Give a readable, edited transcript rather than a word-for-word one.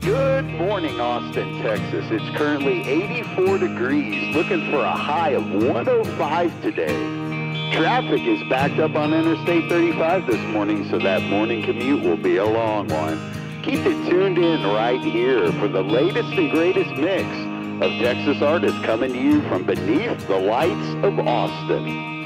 Good morning, Austin, Texas. It's currently 84 degrees, looking for a high of 105 today. Traffic is backed up on Interstate 35 this morning, so that morning commute will be a long one. Keep it tuned in right here for the latest and greatest mix of Texas artists coming to you from beneath the lights of Austin.